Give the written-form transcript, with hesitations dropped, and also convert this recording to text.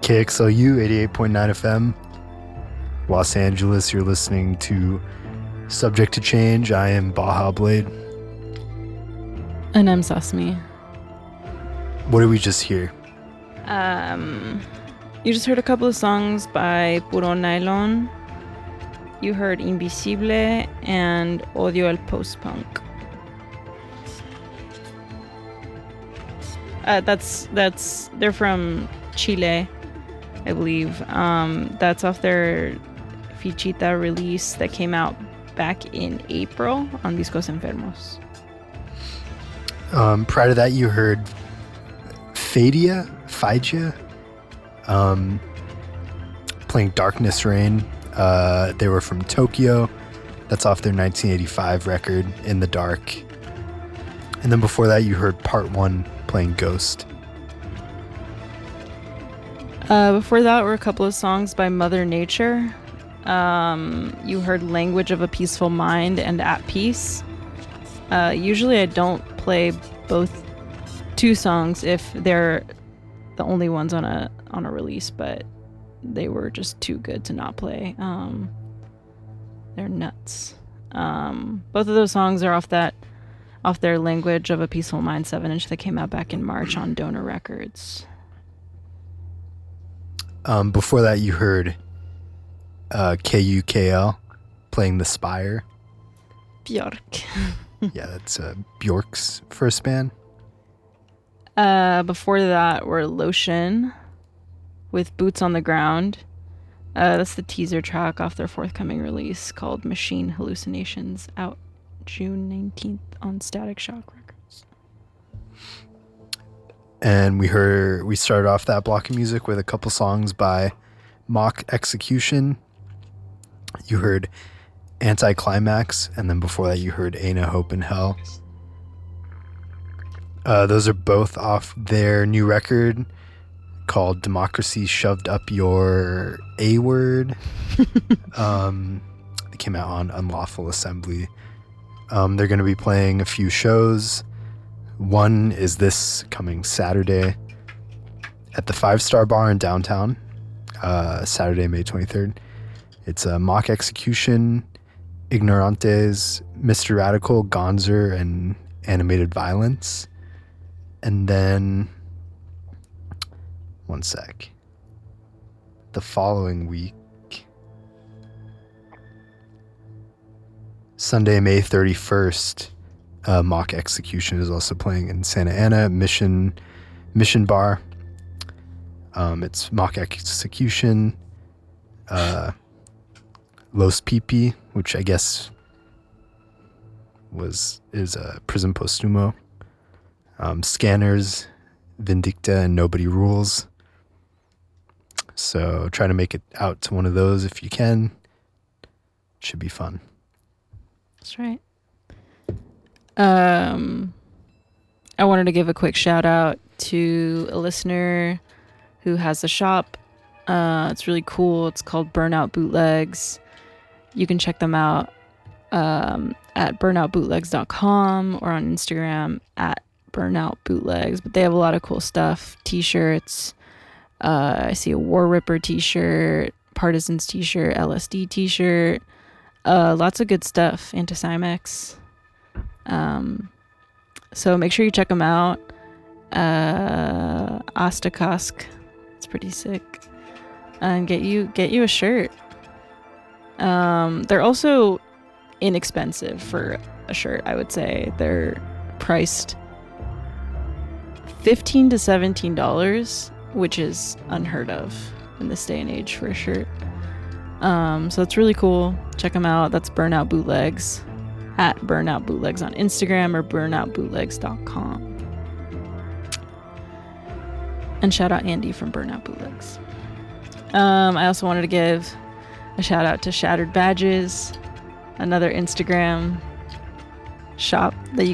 KXLU 88.9 FM, Los Angeles. You're listening to Subject to Change. I am Baja Blade. And I'm Sasmi. What did we just hear? You just heard a couple of songs by Puro Nylon. You heard Invisible and Odio el Post-Punk. They're from Chile, I believe. That's off their Fichita release that came out back in April on Discos Enfermos. Prior to that, you heard Phaedia, playing Darkness Rain. They were from Tokyo. That's off their 1985 record, In the Dark. And then before that, you heard Part 1 playing Ghost. Before that were a couple of songs by Mother Nature. You heard Language of a Peaceful Mind and At Peace. Usually I don't play both two songs if they're the only ones on a release, but they were just too good to not play. They're nuts. Both of those songs are off their Language of a Peaceful Mind 7-inch that came out back in March on Donor Records. Before that, you heard KUKL playing The Spire. Björk. Yeah, that's Björk's first band. Before that were Lotion with Boots on the Ground. That's the teaser track off their forthcoming release called Machine Hallucinations, out June 19th on Static Shock Records. And we started off that block of music with a couple songs by Mock Execution. You heard Anticlimax, and then before that you heard Ain't a Hope in Hell. Those are both off their new record called Democracy Shoved Up Your A-Word. They came out on Unlawful Assembly. They're going to be playing a few shows. One is this coming Saturday at the 5-Star Bar in downtown, Saturday, May 23rd. It's a Mock Execution, Ignorantes, Mr. Radical, Gonzer, and Animated Violence. And then, one sec, the following week, Sunday, May 31st, Mock Execution is also playing in Santa Ana, Mission Bar. It's Mock Execution, Los Pipi, which I guess is Prison Postumo, Scanners, Vindicta, and Nobody Rules. So try to make it out to one of those if you can. It should be fun. That's right. I wanted to give a quick shout out to a listener who has a shop. It's really cool. It's called Burnout Bootlegs. You can check them out at burnoutbootlegs.com or on Instagram at Burnout Bootlegs. But they have a lot of cool stuff. T-shirts. I see a War Ripper t-shirt, Partisans t-shirt, LSD t-shirt. Lots of good stuff. Anti-Cymex. So make sure you check them out. Astakask. It's pretty sick. And get you a shirt. They're also inexpensive for a shirt, I would say. They're priced $15 to $17, which is unheard of in this day and age for a shirt. So it's really cool. Check them out. That's Burnout Bootlegs at Burnout Bootlegs on Instagram or burnoutbootlegs.com. And shout out Andy from Burnout Bootlegs. I also wanted to give a shout out to Shattered Badges, another Instagram shop that you